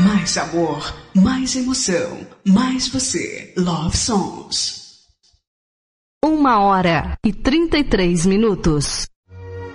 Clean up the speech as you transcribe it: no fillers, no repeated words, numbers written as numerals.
Mais amor, mais emoção, mais você. Love Songs. 1h33.